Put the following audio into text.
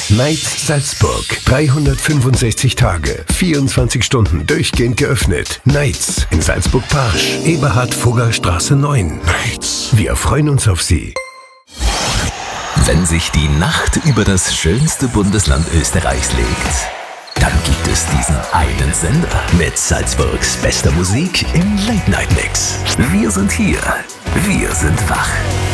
Nights Salzburg. 365 Tage, 24 Stunden durchgehend geöffnet. Nights in Salzburg-Parsch. Eberhard-Fugger-Straße 9. Nights. Wir freuen uns auf Sie. Wenn sich die Nacht über das schönste Bundesland Österreichs legt, dann gibt es diesen einen Sender mit Salzburgs bester Musik im Late-Night-Mix. Wir sind hier. Wir sind wach.